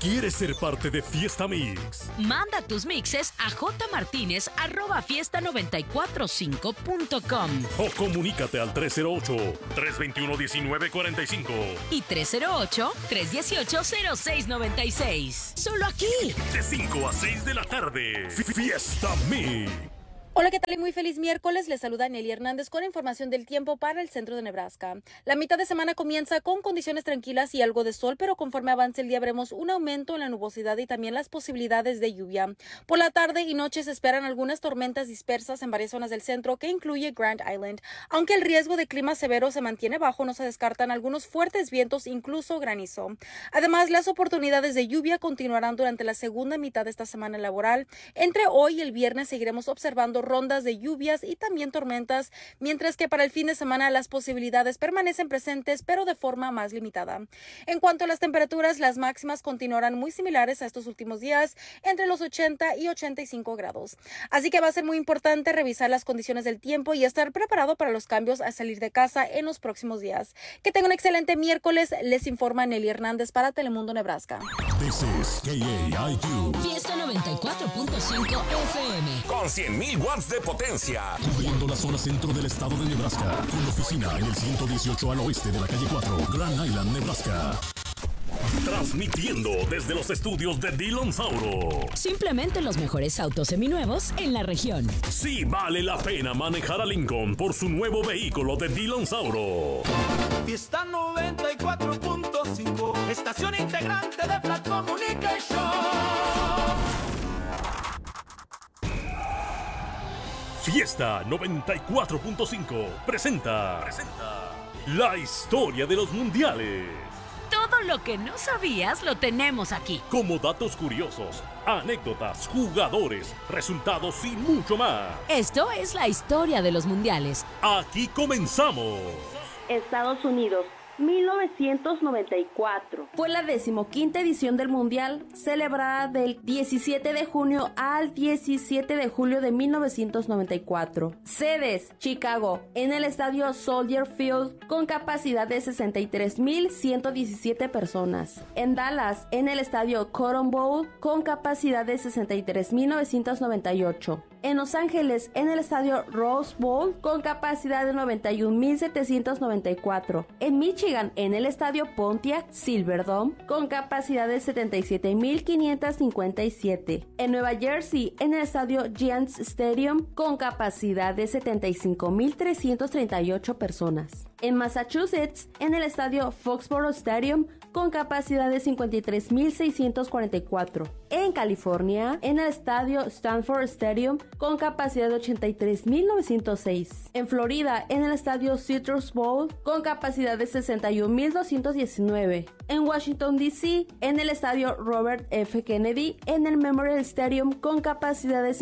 ¿Quieres ser parte de Fiesta Mix? Manda tus mixes a jmartinez@fiesta945.com O comunícate al 308-321-1945 y 308-318-0696. Solo aquí. De 5 a 6 de la tarde. Fiesta Mix. Hola, ¿qué tal? Y muy feliz miércoles. Les saluda Nelly Hernández con información del tiempo para el centro de Nebraska. La mitad de semana comienza con condiciones tranquilas y algo de sol, pero conforme avance el día veremos un aumento en la nubosidad y también las posibilidades de lluvia. Por la tarde y noche se esperan algunas tormentas dispersas en varias zonas del centro, que incluye Grand Island. Aunque el riesgo de clima severo se mantiene bajo, no se descartan algunos fuertes vientos, incluso granizo. Además, las oportunidades de lluvia continuarán durante la segunda mitad de esta semana laboral. Entre hoy y el viernes seguiremos observando rondas de lluvias y también tormentas, mientras que para el fin de semana las posibilidades permanecen presentes, pero de forma más limitada. En cuanto a las temperaturas, las máximas continuarán muy similares a estos últimos días, entre los 80 y 85 grados. Así que va a ser muy importante revisar las condiciones del tiempo y estar preparado para los cambios al salir de casa en los próximos días. Que tengan un excelente miércoles. Les informa Nelly Hernández para Telemundo Nebraska. This is KAIQ. Fiesta 94.5 FM. Con 100,000 watts de potencia. Cubriendo la zona centro del estado de Nebraska. Con oficina en el 118 al oeste de la calle 4, Grand Island, Nebraska. Transmitiendo desde los estudios de Dillon Sauro. Simplemente los mejores autos seminuevos en la región. Sí vale la pena manejar a Lincoln por su nuevo vehículo de Dillon Sauro. Fiesta 94.5, estación integrante de Flat Communication. Fiesta 94.5 presenta la historia de los mundiales. Todo lo que no sabías lo tenemos aquí. Como datos curiosos, anécdotas, jugadores, resultados y mucho más. Esto es la historia de los mundiales. Aquí comenzamos. Estados Unidos, 1994. Fue la 15ª edición del Mundial, celebrada del 17 de junio al 17 de julio de 1994. Sedes: Chicago, en el estadio Soldier Field, con capacidad de 63,117 personas. En Dallas, en el estadio Cotton Bowl, con capacidad de 63,998. En Los Ángeles, en el estadio Rose Bowl, con capacidad de 91,794. En Michigan, en el estadio Pontiac Silverdome, con capacidad de 77,557. En Nueva Jersey, en el estadio Giants Stadium, con capacidad de 75,338 personas. En Massachusetts, en el estadio Foxborough Stadium, con capacidad de 53,644. En California, en el estadio Stanford Stadium, con capacidad de 83,906. En Florida, en el estadio Citrus Bowl, con capacidad de 61,219. En Washington, D.C., en el estadio Robert F. Kennedy, en el Memorial Stadium, con capacidad de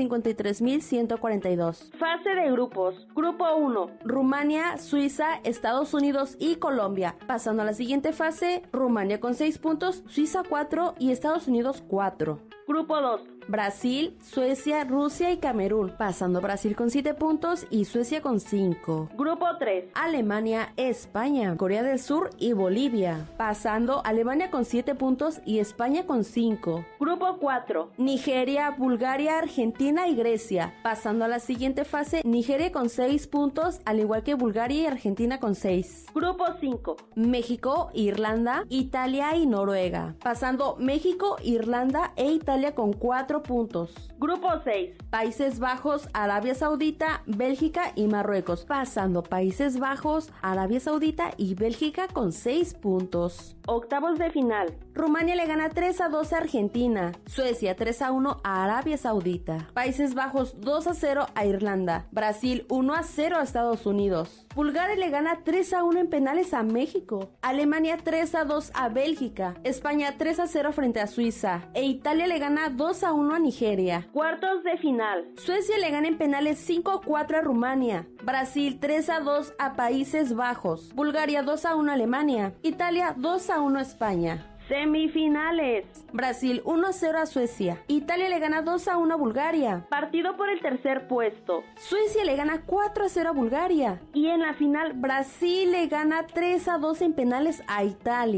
53,142. Fase de grupos. Grupo 1, Rumania, Suiza, Estados Unidos y Colombia. Pasando a la siguiente fase, Rumania con 6 puntos, Suiza 4 y Estados Unidos 4. Grupo 2, Brasil, Suecia, Rusia y Camerún, pasando Brasil con 7 puntos y Suecia con 5. Grupo 3, Alemania, España, Corea del Sur y Bolivia, pasando Alemania con 7 puntos y España con 5. Grupo 4, Nigeria, Bulgaria, Argentina y Grecia, pasando a la siguiente fase, Nigeria con 6 puntos, al igual que Bulgaria y Argentina con 6. Grupo 5, México, Irlanda, Italia y Noruega, pasando México, Irlanda e Italia con 4 puntos. Grupo 6, Países Bajos, Arabia Saudita, Bélgica y Marruecos, pasando Países Bajos, Arabia Saudita y Bélgica con 6 puntos. Octavos de final. Rumania le gana 3-2 a Argentina, Suecia 3-1 a Arabia Saudita, Países Bajos 2-0 a Irlanda, Brasil 1-0 a Estados Unidos, Bulgaria le gana 3-1 en penales a México, Alemania 3-2 a Bélgica, España 3-0 frente a Suiza e Italia le gana 2-1 a Nigeria. Cuartos de final. Suecia le gana en penales 5-4 a Rumania, Brasil 3-2 a Países Bajos, Bulgaria 2-1 a Alemania, Italia 2-1 a España. Semifinales. Brasil 1-0 a Suecia. Italia le gana 2-1 a Bulgaria. Partido por el tercer puesto. Suecia le gana 4-0 a Bulgaria. Y en la final, Brasil le gana 3-2 en penales a Italia.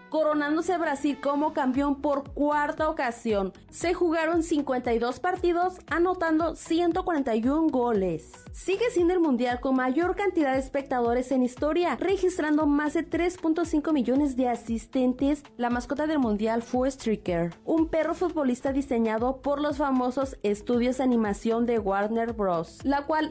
coronándose Brasil como campeón por cuarta ocasión. Se jugaron 52 partidos, anotando 141 goles. Sigue siendo el mundial con mayor cantidad de espectadores en historia, registrando más de 3.5 millones de asistentes. La mascota del mundial fue Striker, un perro futbolista diseñado por los famosos estudios de animación de Warner Bros., la cual